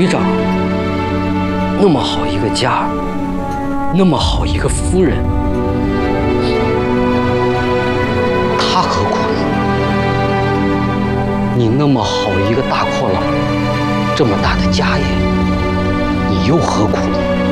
局长那么好一个家，那么好一个夫人，他何苦呢？你那么好一个大阔佬，这么大的家业，你又何苦呢？